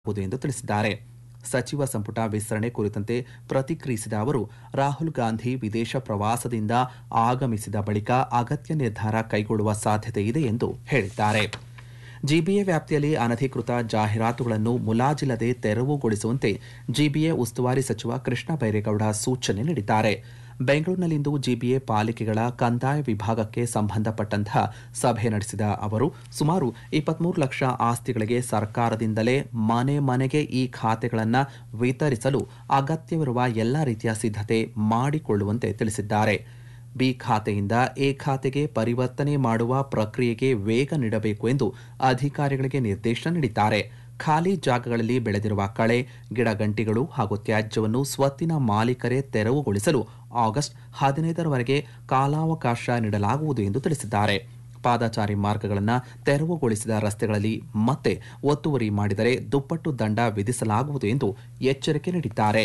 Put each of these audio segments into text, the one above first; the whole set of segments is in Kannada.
ಎಂದು ತಿಳಿಸಿದ್ದಾರೆ. ಸಚಿವ ಸಂಪುಟ ವಿಸ್ತರಣೆ ಕುರಿತಂತೆ ಪ್ರತಿಕ್ರಿಯಿಸಿದ ಅವರು, ರಾಹುಲ್ ಗಾಂಧಿ ವಿದೇಶ ಪ್ರವಾಸದಿಂದ ಆಗಮಿಸಿದ ಬಳಿಕ ಅಗತ್ಯ ನಿರ್ಧಾರ ಕೈಗೊಳ್ಳುವ ಸಾಧ್ಯತೆ ಇದೆ ಎಂದು ಹೇಳಿದ್ದಾರೆ. ಜಿಬಿಎ ವ್ಯಾಪ್ತಿಯಲ್ಲಿ ಅನಧಿಕೃತ ಜಾಹೀರಾತುಗಳನ್ನು ಮುಲಾಜಿಲ್ಲದೆ ತೆರವುಗೊಳಿಸುವಂತೆ ಜಿಬಿಎ ಉಸ್ತುವಾರಿ ಸಚಿವ ಕೃಷ್ಣ ಬೈರೇಗೌಡ ಸೂಚನೆ ನೀಡಿದ್ದಾರೆ. ಬೆಂಗಳೂರಿನಲ್ಲಿಂದು ಜಿಬಿಎ ಪಾಲಿಕೆಗಳ ಕಂದಾಯ ವಿಭಾಗಕ್ಕೆ ಸಂಬಂಧಪಟ್ಟಂತಹ ಸಭೆ ನಡೆಸಿದ ಅವರು, ಸುಮಾರು 23 ಲಕ್ಷ ಆಸ್ತಿಗಳಿಗೆ ಸರ್ಕಾರದಿಂದಲೇ ಮನೆ ಮನೆಗೆ ಈ ಖಾತೆಗಳನ್ನು ವಿತರಿಸಲು ಅಗತ್ಯವಿರುವ ಎಲ್ಲ ರೀತಿಯ ಸಿದ್ಧತೆ ಮಾಡಿಕೊಳ್ಳುವಂತೆ ತಿಳಿಸಿದ್ದಾರೆ. ಬಿ ಖಾತೆಯಿಂದ ಎ ಖಾತೆಗೆ ಪರಿವರ್ತನೆ ಮಾಡುವ ಪ್ರಕ್ರಿಯೆಗೆ ವೇಗ ನೀಡಬೇಕು ಎಂದು ಅಧಿಕಾರಿಗಳಿಗೆ ನಿರ್ದೇಶನ ನೀಡಿದ್ದಾರೆ. ಖಾಲಿ ಜಾಗಗಳಲ್ಲಿ ಬೆಳೆದಿರುವ ಕಳೆ, ಗಿಡಗಂಟಿಗಳು ಹಾಗೂ ತ್ಯಾಜ್ಯವನ್ನು ಸ್ವತ್ತಿನ ಮಾಲೀಕರೇ ತೆರವುಗೊಳಿಸಲು ಆಗಸ್ಟ್ 15ರವರೆಗೆ ಕಾಲಾವಕಾಶ ನೀಡಲಾಗುವುದು ಎಂದು ತಿಳಿಸಿದ್ದಾರೆ. ಪಾದಚಾರಿ ಮಾರ್ಗಗಳನ್ನು ತೆರವುಗೊಳಿಸಿದ ರಸ್ತೆಗಳಲ್ಲಿ ಮತ್ತೆ ಒತ್ತುವರಿ ಮಾಡಿದರೆ ದುಪ್ಪಟ್ಟು ದಂಡ ವಿಧಿಸಲಾಗುವುದು ಎಂದು ಎಚ್ಚರಿಕೆ ನೀಡಿದ್ದಾರೆ.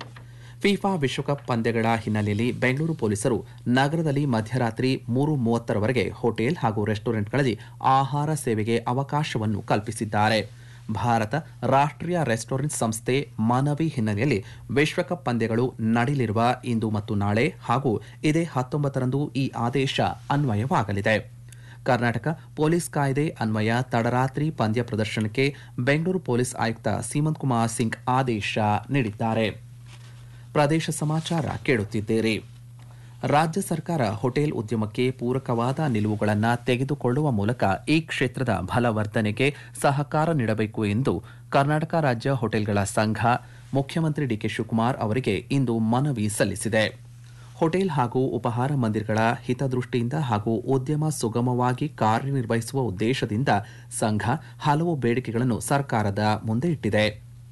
ಫಿಫಾ ವಿಶ್ವಕಪ್ ಪಂದ್ಯಗಳ ಹಿನ್ನೆಲೆಯಲ್ಲಿ ಬೆಂಗಳೂರು ಪೊಲೀಸರು ನಗರದಲ್ಲಿ ಮಧ್ಯರಾತ್ರಿ 3:30ರವರೆಗೆ ಹೋಟೆಲ್ ಹಾಗೂ ರೆಸ್ಟೋರೆಂಟ್ಗಳಲ್ಲಿ ಆಹಾರ ಸೇವೆಗೆ ಅವಕಾಶವನ್ನು ಕಲ್ಪಿಸಿದ್ದಾರೆ. ಭಾರತ ರಾಷ್ಟ್ರೀಯ ರೆಸ್ಟೋರೆಂಟ್ ಸಂಸ್ಥೆ ಮನವಿ ಹಿನ್ನೆಲೆಯಲ್ಲಿ ವಿಶ್ವಕಪ್ ಪಂದ್ಯಗಳು ನಡೆಯಲಿರುವ ಇಂದು ಮತ್ತು ನಾಳೆ ಹಾಗೂ ಇದೇ 19ರಂದು ಈ ಆದೇಶ ಅನ್ವಯವಾಗಲಿದೆ. ಕರ್ನಾಟಕ ಪೊಲೀಸ್ ಕಾಯ್ದೆ ಅನ್ವಯ ತಡರಾತ್ರಿ ಪಂದ್ಯ ಪ್ರದರ್ಶನಕ್ಕೆ ಬೆಂಗಳೂರು ಪೊಲೀಸ್ ಆಯುಕ್ತ ಸೀಮಂತ್ ಕುಮಾರ್ ಸಿಂಗ್ ಆದೇಶ ನೀಡಿದ್ದಾರೆ. ಪ್ರದೇಶ ಸಮಾಚಾರ ಕೇಳುತ್ತಿದ್ದೀರಿ. ರಾಜ್ಯ ಸರ್ಕಾರ ಹೋಟೆಲ್ ಉದ್ಯಮಕ್ಕೆ ಪೂರಕವಾದ ನಿಲುವುಗಳನ್ನು ತೆಗೆದುಕೊಳ್ಳುವ ಮೂಲಕ ಈ ಕ್ಷೇತ್ರದ ಬಲವರ್ಧನೆಗೆ ಸಹಕಾರ ನೀಡಬೇಕು ಎಂದು ಕರ್ನಾಟಕ ರಾಜ್ಯ ಹೋಟೆಲ್ಗಳ ಸಂಘ ಮುಖ್ಯಮಂತ್ರಿ ಡಿಕೆ ಶಿವಕುಮಾರ್ ಅವರಿಗೆ ಇಂದು ಮನವಿ ಸಲ್ಲಿಸಿದೆ. ಹೋಟೆಲ್ ಹಾಗೂ ಉಪಹಾರ ಮಂದಿರಗಳ ಹಿತದೃಷ್ಟಿಯಿಂದ ಹಾಗೂ ಉದ್ಯಮ ಸುಗಮವಾಗಿ ಕಾರ್ಯನಿರ್ವಹಿಸುವ ಉದ್ದೇಶದಿಂದ ಸಂಘ ಹಲವು ಬೇಡಿಕೆಗಳನ್ನು ಸರ್ಕಾರದ ಮುಂದೆ ಇಟ್ಟಿದೆ.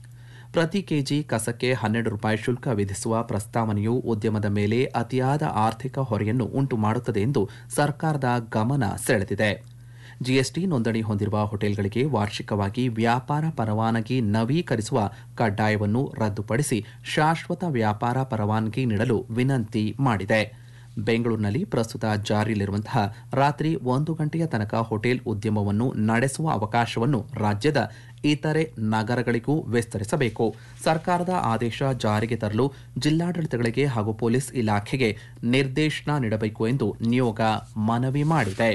ಪ್ರತಿ ಕೆಜಿ ಕಸಕ್ಕೆ 12 ರೂಪಾಯಿ ಶುಲ್ಕ ವಿಧಿಸುವ ಪ್ರಸ್ತಾವನೆಯು ಉದ್ಯಮದ ಮೇಲೆ ಅತಿಯಾದ ಆರ್ಥಿಕ ಹೊರೆಯನ್ನು ಉಂಟು ಮಾಡುತ್ತದೆ ಎಂದು ಸರ್ಕಾರದ ಗಮನ ಸೆಳೆದಿದೆ. ಜಿಎಸ್ಟಿ ನೋಂದಣಿ ಹೊಂದಿರುವ ಹೋಟೆಲ್ಗಳಿಗೆ ವಾರ್ಷಿಕವಾಗಿ ವ್ಯಾಪಾರ ಪರವಾನಗಿ ನವೀಕರಿಸುವ ಕಡ್ಡಾಯವನ್ನು ರದ್ದುಪಡಿಸಿ ಶಾಶ್ವತ ವ್ಯಾಪಾರ ಪರವಾನಗಿ ನೀಡಲು ವಿನಂತಿ ಮಾಡಿದೆ. ಬೆಂಗಳೂರಿನಲ್ಲಿ ಪ್ರಸ್ತುತ ಜಾರಿಯಲ್ಲಿರುವಂತಹ ರಾತ್ರಿ 1 ಗಂಟೆಯ ತನಕ ಹೋಟೆಲ್ ಉದ್ಯಮವನ್ನು ನಡೆಸುವ ಅವಕಾಶವನ್ನು ರಾಜ್ಯದ ಇತರೆ ನಗರಗಳಿಗೂ ವಿಸ್ತರಿಸಬೇಕು. ಸರ್ಕಾರದ ಆದೇಶ ಜಾರಿಗೆ ತರಲು ಜಿಲ್ಲಾಡಳಿತಗಳಿಗೆ ಹಾಗೂ ಪೊಲೀಸ್ ಇಲಾಖೆಗೆ ನಿರ್ದೇಶನ ನೀಡಬೇಕು ಎಂದು ನಿಯೋಗ ಮನವಿ ಮಾಡಿದೆ.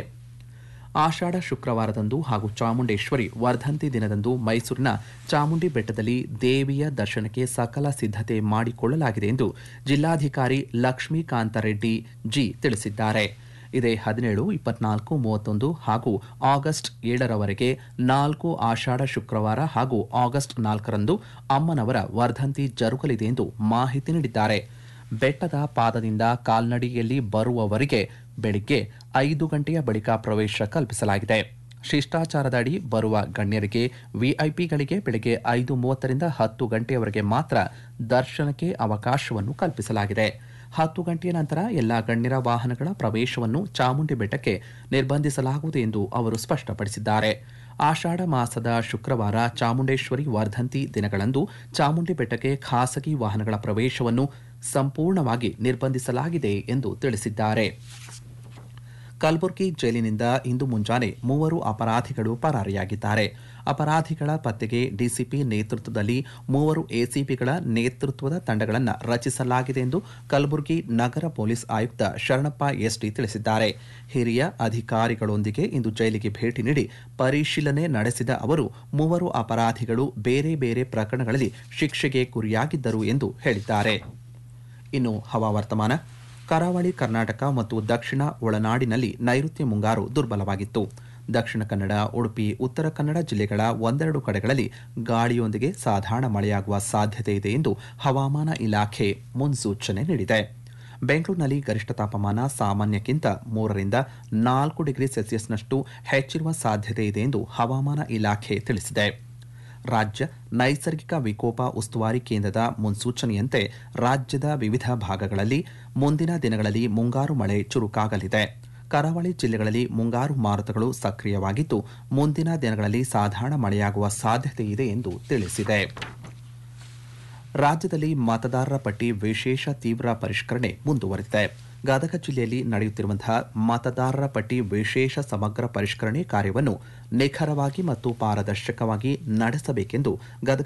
ಆಷಾಢ ಶುಕ್ರವಾರದಂದು ಹಾಗೂ ಚಾಮುಂಡೇಶ್ವರಿ ವರ್ಧಂತಿ ದಿನದಂದು ಮೈಸೂರಿನ ಚಾಮುಂಡಿ ಬೆಟ್ಟದಲ್ಲಿ ದೇವಿಯ ದರ್ಶನಕ್ಕೆ ಸಕಲ ಸಿದ್ಧತೆ ಮಾಡಿಕೊಳ್ಳಲಾಗಿದೆ ಎಂದು ಜಿಲ್ಲಾಧಿಕಾರಿ ಲಕ್ಷ್ಮೀಕಾಂತ ರೆಡ್ಡಿ ಜಿ ತಿಳಿಸಿದ್ದಾರೆ. ಇದೇ 17, 24, 31 ಹಾಗೂ ಆಗಸ್ಟ್ 7ರವರೆಗೆ 4 ಆಷಾಢ ಶುಕ್ರವಾರ ಹಾಗೂ ಆಗಸ್ಟ್ 4ರಂದು ಅಮ್ಮನವರ ವರ್ಧಂತಿ ಜರುಗಲಿದೆ ಎಂದು ಮಾಹಿತಿ ನೀಡಿದ್ದಾರೆ. ಬೆಟ್ಟದ ಪಾದದಿಂದ ಕಾಲ್ನಡಿಗೆಯಲ್ಲಿ ಬರುವವರಿಗೆ ಬೆಳಿಗ್ಗೆ 5 ಗಂಟೆಯ ಬಳಿಕ ಪ್ರವೇಶ ಕಲ್ಪಿಸಲಾಗಿದೆ. ಶಿಷ್ಟಾಚಾರದ ಅಡಿ ಬರುವ ಗಣ್ಯರಿಗೆ ವಿಐಪಿಗಳಿಗೆ ಬೆಳಗ್ಗೆ 5:30ರಿಂದ 10 ಗಂಟೆಯವರೆಗೆ ಮಾತ್ರ ದರ್ಶನಕ್ಕೆ ಅವಕಾಶವನ್ನು ಕಲ್ಪಿಸಲಾಗಿದೆ. 10 ಗಂಟೆಯ ನಂತರ ಎಲ್ಲಾ ಗಣ್ಯರ ವಾಹನಗಳ ಪ್ರವೇಶವನ್ನು ಚಾಮುಂಡಿ ಬೆಟ್ಟಕ್ಕೆ ನಿರ್ಬಂಧಿಸಲಾಗುವುದು ಎಂದು ಅವರು ಸ್ಪಷ್ಟಪಡಿಸಿದ್ದಾರೆ. ಆಷಾಢ ಮಾಸದ ಶುಕ್ರವಾರ ಚಾಮುಂಡೇಶ್ವರಿ ವರ್ಧಂತಿ ದಿನಗಳಂದು ಚಾಮುಂಡಿ ಬೆಟ್ಟಕ್ಕೆ ಖಾಸಗಿ ವಾಹನಗಳ ಪ್ರವೇಶವನ್ನು ಸಂಪೂರ್ಣವಾಗಿ ನಿರ್ಬಂಧಿಸಲಾಗಿದೆ ಎಂದು ತಿಳಿಸಿದ್ದಾರೆ. ಕಲಬುರಗಿ ಜೈಲಿನಿಂದ ಇಂದು ಮುಂಜಾನೆ 3 ಅಪರಾಧಿಗಳು ಪರಾರಿಯಾಗಿದ್ದಾರೆ. ಅಪರಾಧಿಗಳ ಪತ್ತೆಗೆ ಡಿಸಿಪಿ ನೇತೃತ್ವದಲ್ಲಿ 3 ಎಸಿಪಿಗಳ ನೇತೃತ್ವದ ತಂಡಗಳನ್ನು ರಚಿಸಲಾಗಿದೆ ಎಂದು ಕಲಬುರಗಿ ನಗರ ಪೊಲೀಸ್ ಆಯುಕ್ತ ಶರಣಪ್ಪ ಎಸ್ಡಿ ತಿಳಿಸಿದ್ದಾರೆ. ಹಿರಿಯ ಅಧಿಕಾರಿಗಳೊಂದಿಗೆ ಇಂದು ಜೈಲಿಗೆ ಭೇಟಿ ನೀಡಿ ಪರಿಶೀಲನೆ ನಡೆಸಿದ ಅವರು 3 ಅಪರಾಧಿಗಳು ಬೇರೆ ಬೇರೆ ಪ್ರಕರಣಗಳಲ್ಲಿ ಶಿಕ್ಷೆಗೆ ಗುರಿಯಾಗಿದ್ದರು ಎಂದು ಹೇಳಿದ್ದಾರೆ. ಇನ್ನು ಹವಾವರ್ತಮಾನ. ಕರಾವಳಿ ಕರ್ನಾಟಕ ಮತ್ತು ದಕ್ಷಿಣ ಒಳನಾಡಿನಲ್ಲಿ ನೈಋತ್ಯ ಮುಂಗಾರು ದುರ್ಬಲವಾಗಿತ್ತು. ದಕ್ಷಿಣ ಕನ್ನಡ, ಉಡುಪಿ, ಉತ್ತರ ಕನ್ನಡ ಜಿಲ್ಲೆಗಳ ಒಂದೆರಡು ಕಡೆಗಳಲ್ಲಿ ಗಾಳಿಯೊಂದಿಗೆ ಸಾಧಾರಣ ಮಳೆಯಾಗುವ ಸಾಧ್ಯತೆ ಇದೆ ಎಂದು ಹವಾಮಾನ ಇಲಾಖೆ ಮುನ್ಸೂಚನೆ ನೀಡಿದೆ. ಬೆಂಗಳೂರಿನಲ್ಲಿ ಗರಿಷ್ಠ ತಾಪಮಾನ ಸಾಮಾನ್ಯಕ್ಕಿಂತ 3ರಿಂದ 4 ಡಿಗ್ರಿ ಸೆಲ್ಸಿಯಸ್ನಷ್ಟು ಹೆಚ್ಚಿರುವ ಸಾಧ್ಯತೆ ಇದೆ ಎಂದು ಹವಾಮಾನ ಇಲಾಖೆ ತಿಳಿಸಿದೆ. ರಾಜ್ಯ ನೈಸರ್ಗಿಕ ವಿಕೋಪ ಉಸ್ತುವಾರಿ ಕೇಂದ್ರದ ಮುನ್ಸೂಚನೆಯಂತೆ ರಾಜ್ಯದ ವಿವಿಧ ಭಾಗಗಳಲ್ಲಿ ಮುಂದಿನ ದಿನಗಳಲ್ಲಿ ಮುಂಗಾರು ಮಳೆ ಚುರುಕಾಗಲಿದೆ. ಕರಾವಳಿ ಜಿಲ್ಲೆಗಳಲ್ಲಿ ಮುಂಗಾರು ಮಾರುತಗಳು ಸಕ್ರಿಯವಾಗಿದ್ದು ಮುಂದಿನ ದಿನಗಳಲ್ಲಿ ಸಾಧಾರಣ ಮಳೆಯಾಗುವ ಸಾಧ್ಯತೆ ಇದೆ ಎಂದು ತಿಳಿಸಿದೆ. ರಾಜ್ಯದಲ್ಲಿ ಮತದಾರರ ಪಟ್ಟಿ ವಿಶೇಷ ತೀವ್ರ ಪರಿಷ್ಕರಣೆ ಮುಂದುವರೆದಿದೆ. ಗದಗ ಜಿಲ್ಲೆಯಲ್ಲಿ ನಡೆಯುತ್ತಿರುವಂತಹ ಮತದಾರರ ಪಟ್ಟಿ ವಿಶೇಷ ಸಮಗ್ರ ಪರಿಷ್ಕರಣೆ ಕಾರ್ಯವನ್ನು ನಿಖರವಾಗಿ ಮತ್ತು ಪಾರದರ್ಶಕವಾಗಿ ನಡೆಸಬೇಕೆಂದು ಗದಗ